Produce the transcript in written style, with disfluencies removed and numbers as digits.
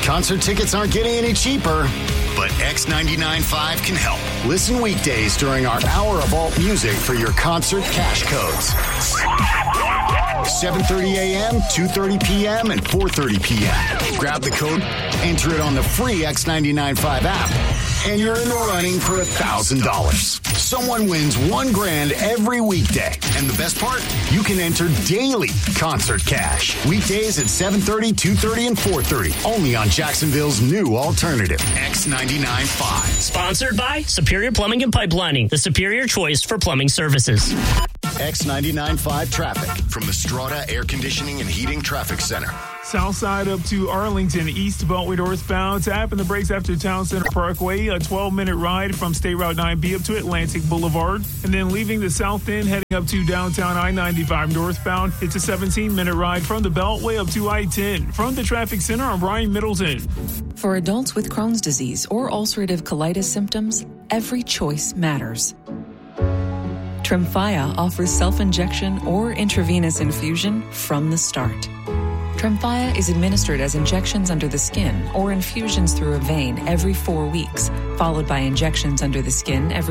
Concert tickets aren't getting any cheaper, but X99.5 can help. Listen weekdays during our hour of alt music for your concert cash codes. 7:30 a.m., 2:30 p.m., and 4:30 p.m. Grab the code, enter it on the free X99.5 app, and you're in the running for $1,000. Someone wins $1,000 every weekday. And the best part? You can enter daily concert cash. Weekdays at 7:30, 2:30, and 4:30. Only on Jacksonville's new alternative, X99.5. Sponsored by Superior Plumbing and Pipelining, the superior choice for plumbing services. X99.5 traffic from the Strata Air Conditioning and Heating Traffic Center. South side up to Arlington, east Beltway northbound. Tapping the brakes after Town Center Parkway. A 12-minute ride from State Route 9B up to Atlantic Boulevard. And then leaving the south end, heading up to downtown I-95 northbound. It's a 17-minute ride from the Beltway up to I-10. From the Traffic Center, I'm Brian Middleton. For adults with Crohn's disease or ulcerative colitis symptoms, every choice matters. Tremfya offers self-injection or intravenous infusion from the start. Tremfya is administered as injections under the skin or infusions through a vein every 4 weeks, followed by injections under the skin every